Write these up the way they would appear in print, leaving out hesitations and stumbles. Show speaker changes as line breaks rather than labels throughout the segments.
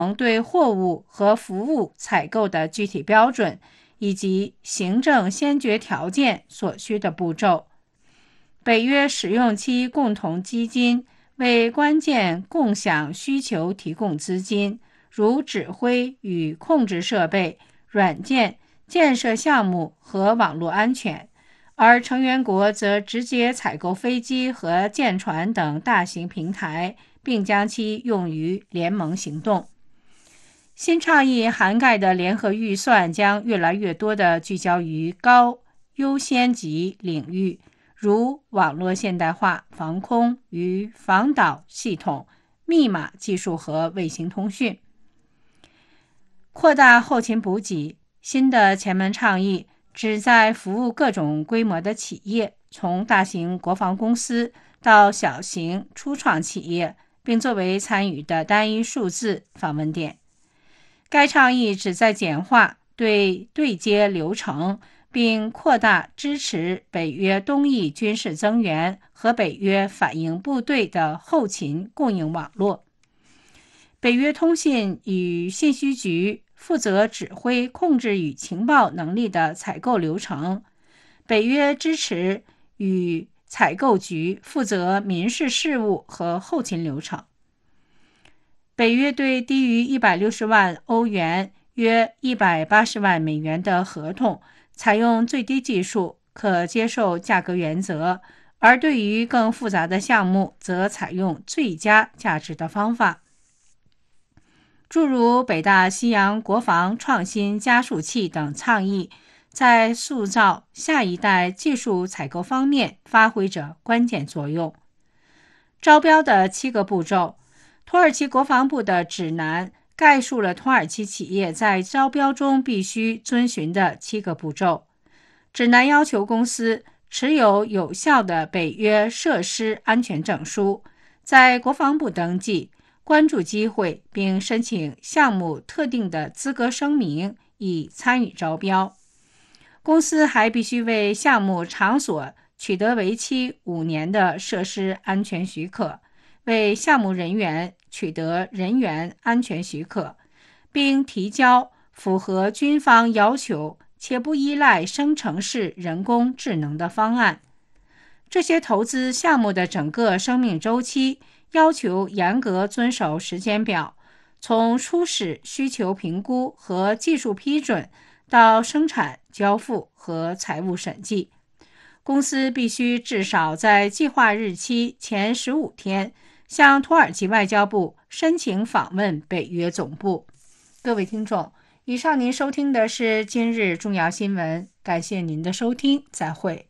对货物和服务采购的具体标准，以及行政先决条件所需的步骤。北约使用其共同基金为关键共享需求提供资金，如指挥与控制设备、软件、建设项目和网络安全，而成员国则直接采购飞机和舰船等大型平台，并将其用于联盟行动。新倡议涵盖的联合预算将越来越多地聚焦于高优先级领域，如网络现代化、防空与防导系统、密码技术和卫星通讯。扩大后勤补给，新的前门倡议旨在服务各种规模的企业，从大型国防公司到小型初创企业，并作为参与的单一数字访问点。该倡议旨在简化对接流程，并扩大支持北约东翼军事增援和北约反应部队的后勤供应网络。北约通信与信息局负责指挥控制与情报能力的采购流程，北约支持与采购局负责民事事务和后勤流程。北约对低于160万欧元约180万美元的合同采用最低技术可接受价格原则，而对于更复杂的项目则采用最佳价值的方法。诸如北大西洋国防创新加速器等倡议，在塑造下一代技术采购方面发挥着关键作用。招标的7个步骤，土耳其国防部的指南概述了土耳其企业在招标中必须遵循的7个步骤。指南要求公司持有有效的北约设施安全证书，在国防部登记，关注机会，并申请项目特定的资格声明以参与招标。公司还必须为项目场所取得为期5年的设施安全许可，为项目人员取得人员安全许可，并提交符合军方要求且不依赖生成式人工智能的方案。这些投资项目的整个生命周期要求严格遵守时间表，从初始需求评估和技术批准到生产交付和财务审计。公司必须至少在计划日期前15天向土耳其外交部申请访问北约总部。各位听众，以上您收听的是今日重要新闻，感谢您的收听，再会。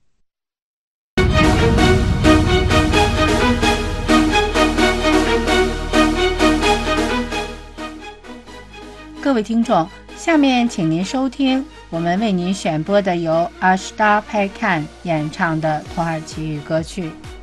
各位听众，下面请您收听我们为您选播的由 Ashtar Pekan 演唱的土耳其语歌曲。